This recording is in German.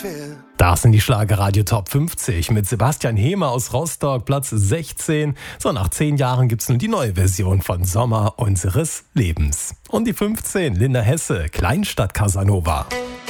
quer. Das sind die Schlagerradio Top 50 mit Sebastian Hehmer aus Rostock, Platz 16. So, nach 10 Jahren gibt's nun die neue Version von Sommer unseres Lebens. Und die 15, Linda Hesse, Kleinstadt Casanova.